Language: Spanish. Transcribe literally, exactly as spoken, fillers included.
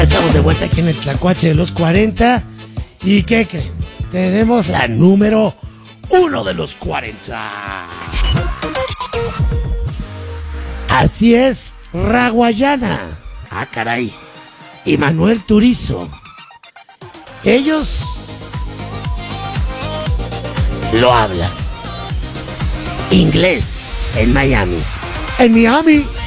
Estamos de vuelta aquí en el Tlacuache de los cuarenta. ¿Y qué creen? Tenemos la número uno de los cuarenta. Así es, Raguayana. Ah, caray. Y Manuel Turizo. Ellos lo hablan inglés en Miami. En Miami.